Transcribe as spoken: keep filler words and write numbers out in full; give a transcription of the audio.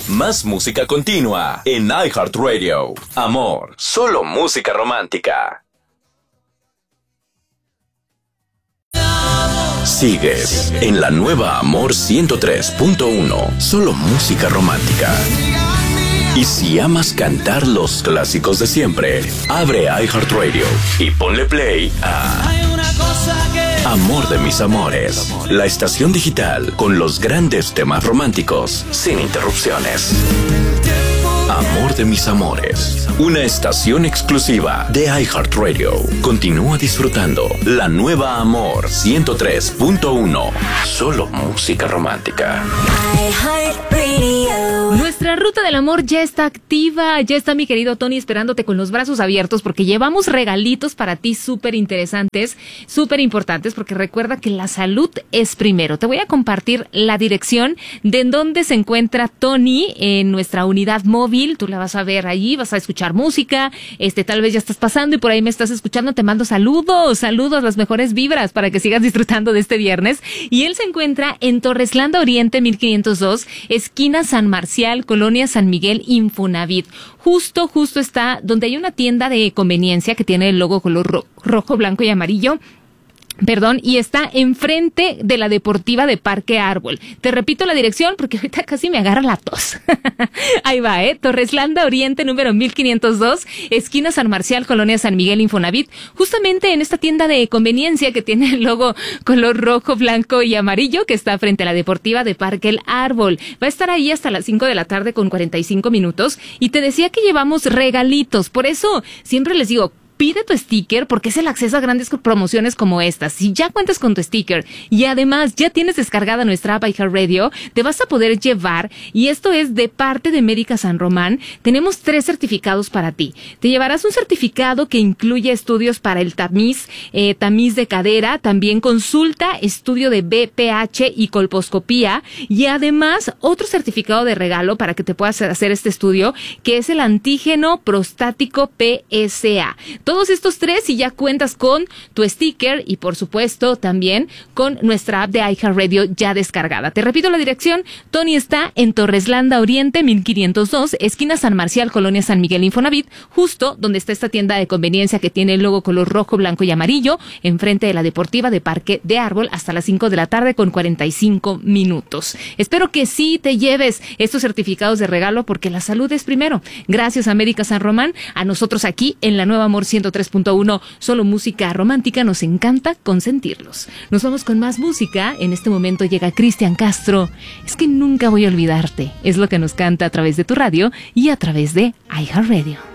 Más música continua en iHeartRadio. Amor, solo música romántica. Sigues en la nueva Amor ciento tres punto uno, solo música romántica. Y si amas cantar los clásicos de siempre, abre iHeartRadio y ponle play a Amor de mis amores, la estación digital con los grandes temas románticos, sin interrupciones. Amor de mis amores, una estación exclusiva de iHeartRadio. Continúa disfrutando la nueva Amor ciento tres punto uno, solo música romántica. Nuestra ruta del amor ya está activa, ya está mi querido Tony esperándote con los brazos abiertos porque llevamos regalitos para ti súper interesantes, súper importantes, porque recuerda que la salud es primero. Te voy a compartir la dirección de en donde se encuentra Tony en nuestra unidad móvil. Tú la vas a ver allí, vas a escuchar música, este tal vez ya estás pasando y por ahí me estás escuchando, te mando saludos, saludos, las mejores vibras para que sigas disfrutando de este viernes. Y él se encuentra en Torreslanda Oriente mil quinientos dos, esquina San Marcial, Colonia San Miguel, Infonavit. Justo, justo está donde hay una tienda de conveniencia que tiene el logo color ro- rojo, blanco y amarillo. Perdón, y está enfrente de la Deportiva de Parque Árbol. Te repito la dirección porque ahorita casi me agarra la tos. Ahí va, ¿eh? Torreslanda Oriente, número mil quinientos dos, esquina San Marcial, Colonia San Miguel, Infonavit. Justamente en esta tienda de conveniencia que tiene el logo color rojo, blanco y amarillo, que está frente a la Deportiva de Parque El Árbol. Va a estar ahí hasta las cinco de la tarde con cuarenta y cinco minutos. Y te decía que llevamos regalitos. Por eso siempre les digo, pide tu sticker porque es el acceso a grandes promociones como estas. Si ya cuentas con tu sticker y además ya tienes descargada nuestra app iHeartRadio, te vas a poder llevar, y esto es de parte de Médica San Román, tenemos tres certificados para ti. Te llevarás un certificado que incluye estudios para el tamiz, eh, tamiz de cadera, también consulta, estudio de B P H y colposcopía, y además otro certificado de regalo para que te puedas hacer este estudio, que es el antígeno prostático P S A. Todos estos tres y ya cuentas con tu sticker y por supuesto también con nuestra app de iHeartRadio ya descargada. Te repito la dirección, Tony está en Torreslanda Oriente mil quinientos dos, esquina San Marcial, Colonia San Miguel, Infonavit, justo donde está esta tienda de conveniencia que tiene el logo color rojo, blanco y amarillo, enfrente de la Deportiva de Parque de Árbol hasta las cinco de la tarde con cuarenta y cinco minutos. Espero que sí te lleves estos certificados de regalo porque la salud es primero. Gracias a Médica San Román, a nosotros aquí en la nueva Amor ciento tres punto uno, solo música romántica, nos encanta consentirlos. Nos vamos con más música. En este momento llega Cristian Castro. Es que nunca voy a olvidarte. Es lo que nos canta a través de tu radio y a través de iHeartRadio.